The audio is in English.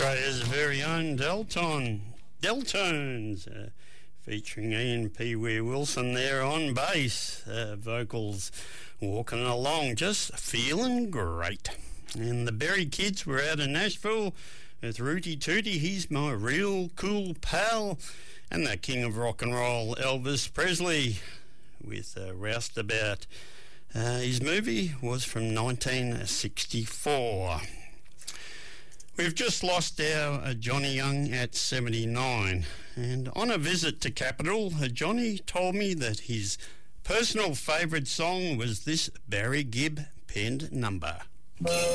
Australia's very own Deltones, featuring Ian Pee Wee Wilson there on bass, vocals walking along, just feeling great. And the Berry Kids were out in Nashville with Rooty Tooty, he's my real cool pal, and the king of rock and roll, Elvis Presley, with Roustabout. His movie was from 1964. We've just lost our Johnny Young at 79, and on a visit to Capital, Johnny told me that his personal favourite song was this Barry Gibb penned number.